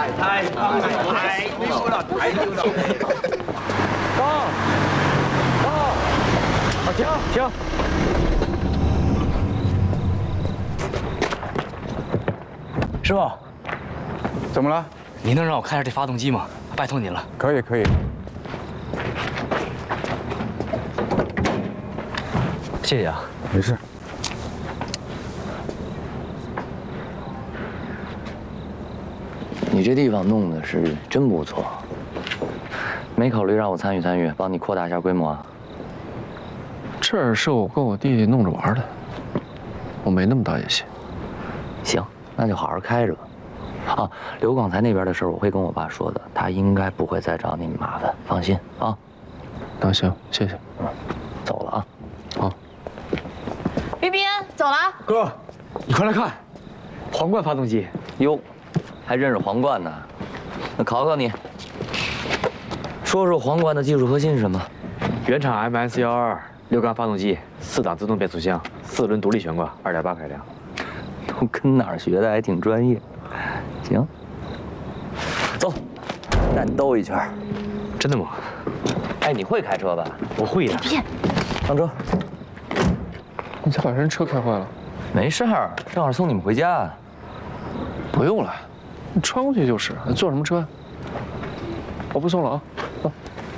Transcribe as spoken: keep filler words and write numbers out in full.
太棒了，太牛了，太牛了！ 到，到，啊，停停！师傅， 怎么了？ 您能让我看一下这发动机吗？拜托您了。 可以，可以。 谢谢啊。 没事。 你这地方弄的是真不错，没考虑让我参与参与，帮你扩大一下规模啊？ 这儿是我跟我弟弟弄着玩的，我没那么大野心。 行，那就好好开着吧。啊，刘广才那边的事儿我会跟我爸说的，他应该不会再找你麻烦，放心啊。 那行，谢谢。 嗯，走了啊。 好。 于斌，走了。 哥，你快来看，皇冠发动机。 哟，还认识皇冠呢？那考考你，说说皇冠的技术核心是什么？ 原厂 M S 幺二六缸发动机，四档自动变速箱，四轮独立悬挂，二点八开量。 都跟哪儿学的？还挺专业。行，走，带你兜一圈。 真的吗？ 哎，你会开车吧？ 我会的。 别， 上车。 你才把人车开坏了？ 没事儿，正好送你们回家。 不用了，你穿过去就是。坐什么车呀？我不送了啊。